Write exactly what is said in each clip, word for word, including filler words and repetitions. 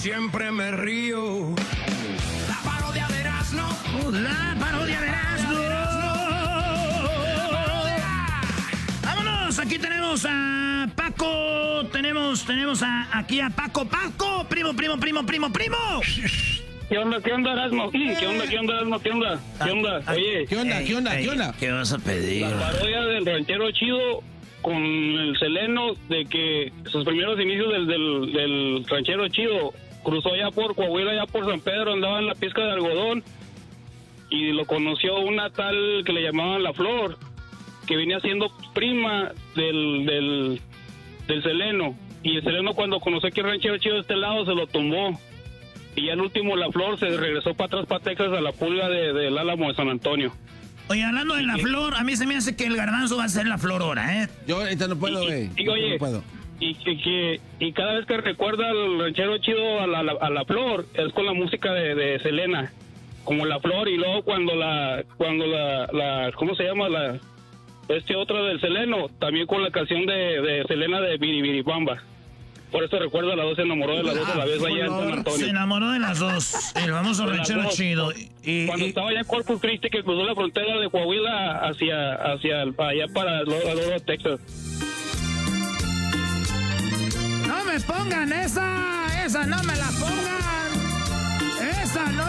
siempre me río. La parodia de Erasmo. La parodia de Erasmo. Vámonos, aquí tenemos a Paco. Tenemos, tenemos a, aquí a Paco. Paco, primo, primo, primo, primo, primo. ¿Qué onda, qué onda, Erasmo? ¿Qué onda, qué onda, Erasmo? ¿Qué onda? ¿Qué onda? Oye. ¿Qué onda, qué onda, qué onda? ¿Qué vas a pedir? La parodia del ranchero chido con el Seleno, de que sus primeros inicios del, del, del ranchero chido cruzó allá por Coahuila, allá por San Pedro, andaba en la pizca de algodón y lo conoció una tal que le llamaban La Flor, que venía siendo prima del, del, del Seleno. Y el Seleno, cuando conoció que el ranchero chido de este lado, se lo tumbó. Y ya al último La Flor se regresó para atrás, para Texas, a la pulga del de, de Álamo de San Antonio. Oye, hablando de La Flor, a mí se me hace que el garbanzo va a ser La Flor ahora, ¿eh? Yo ahorita no puedo, güey. Y, y, oye, no puedo. Y, y, que, y cada vez que recuerda al ranchero chido a la, la, a la Flor, es con la música de, de Selena, como La Flor. Y luego cuando la, cuando la, la ¿cómo se llama? La este otra del Seleno, también con la canción de, de Selena de Biribiribamba. Por eso recuerda a las dos, se enamoró de las dos a la vez allá en San Antonio. Se enamoró de las dos, el famoso ranchero chido. Y, Cuando y, estaba allá en Corpus Christi, que cruzó la frontera de Coahuila hacia, hacia allá para Laredo, Texas. No me pongan esa, esa no me la pongan, esa no.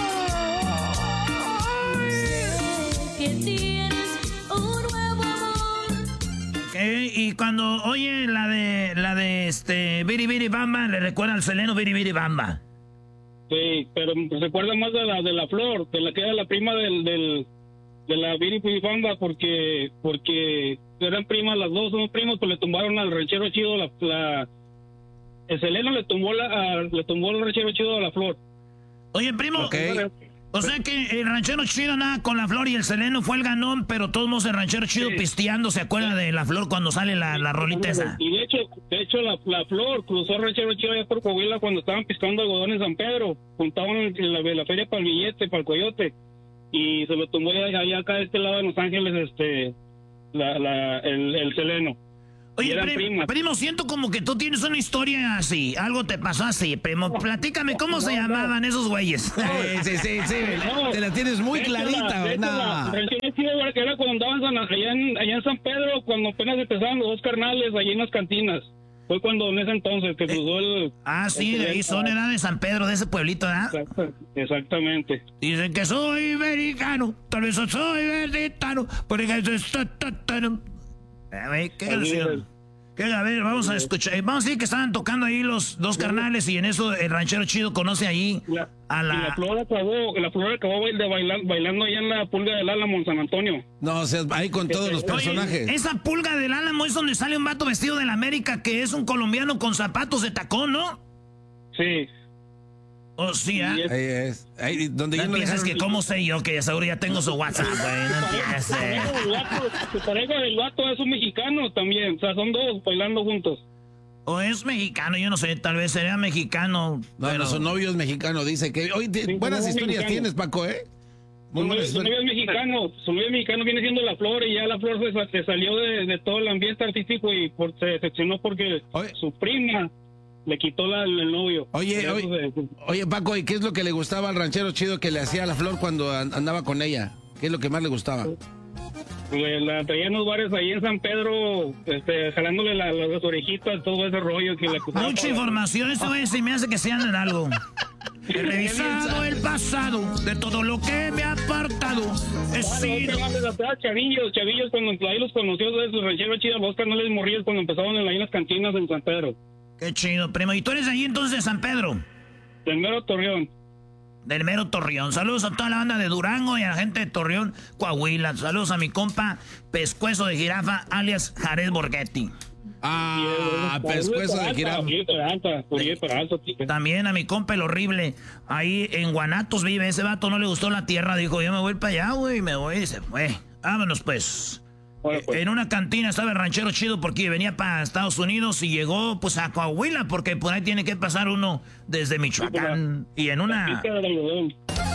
Que tienes un nuevo amor. Okay, y cuando oye la de la de este Biri Biri Bamba, le recuerda al Seleno Biri Biri Bamba. Sí, pero se recuerda más de la de la Flor, de la que era la prima del, del de la Biri Biri Bamba, porque porque eran primas las dos, son primos, pues le tumbaron al ranchero chido la, la el Seleno le tumbó la a, le tumbó el ranchero chido a la Flor. Oye, primo, okay. O sea que el ranchero chido nada con La Flor y el Seleno fue el ganón, pero todos modos el ranchero chido sí. pisteando, ¿se acuerda de La Flor cuando sale la, la rolita esa? Y de hecho, de hecho la, la Flor cruzó el ranchero chido allá por Coahuila cuando estaban pisteando algodón en San Pedro, juntaban en la, la feria para el billete, para el coyote, y se lo tumbó allá, allá acá de este lado de Los Ángeles, este, la, la, el, el Seleno. Oye, primo, primo, siento como que tú tienes una historia así, algo te pasó así, primo. Platícame, ¿cómo no, se no, llamaban no. esos güeyes? Sí, sí, sí, sí. No, te la tienes muy clarita, ¿verdad? Era cuando andaban allá en, allá en San Pedro, cuando apenas empezaban los dos carnales, allí en las cantinas. Fue cuando en ese entonces que cruzó el... Ah, sí, el de ahí son, era de San Pedro, de ese pueblito, ¿verdad? Exacto, exactamente. Dicen que soy americano, tal vez soy mexicano, porque... A ver, ¿qué canción? ¿Qué? A ver, vamos a escuchar. Vamos a decir que estaban tocando ahí los dos carnales y en eso el ranchero chido conoce ahí la, a la... Y la Flor acabó, la Flor acabó de bailar, bailando allá en la pulga del Álamo en San Antonio. No, o sea, ahí con todos los personajes. Oye, esa pulga del Álamo es donde sale un vato vestido de la América que es un colombiano con zapatos de tacón, ¿no? Sí. Oh, sí, ¿ah? ¿eh? Ahí es. Ahí, donde no piensas que cómo sé yo que seguro ya tengo su WhatsApp, güey. No empieces. Tu pareja del vato es un mexicano también. O sea, son dos bailando juntos. O es mexicano, yo no sé, tal vez sería mexicano. No, pero... no, su novio es mexicano, dice que... Hoy te... sí, buenas historias mexicano. Tienes, Paco, ¿eh? Muy su, novio, su novio es mexicano, su novio es mexicano, viene siendo La Flor y ya La Flor se, se salió de, de todo el ambiente artístico y por, se decepcionó porque Oye. su prima... Le quitó la, el novio. Oye, oye, oye, Paco, ¿y qué es lo que le gustaba al ranchero chido que le hacía a La Flor cuando andaba con ella? ¿Qué es lo que más le gustaba? Le, la traía en los bares ahí en San Pedro, este, jalándole la, las orejitas, todo ese rollo que le acusaba. Mucha información, esto es, y me hace que se anden algo. He revisado el pasado de todo lo que me ha apartado. He sido... Chavillos, chavillos, cuando ahí los conoció de su ranchero chido, los canales morrillos cuando empezaban en, ahí en las cantinas en San Pedro. Qué chido, primo. ¿Y tú eres ahí entonces de San Pedro? Del mero Torreón. Del mero Torreón. Saludos a toda la banda de Durango y a la gente de Torreón, Coahuila. Saludos a mi compa Pescuezo de Jirafa, alias Jared Borghetti. Ah, Pescuezo de Jirafa. También a mi compa el horrible. Ahí en Guanatos vive. Ese vato no le gustó la tierra. Dijo, yo me voy para allá, güey. Me voy y se fue. Vámonos, pues. Bueno, pues. En una cantina estaba el ranchero chido porque venía para Estados Unidos y llegó pues a Coahuila porque por ahí tiene que pasar uno desde Michoacán. Y en una...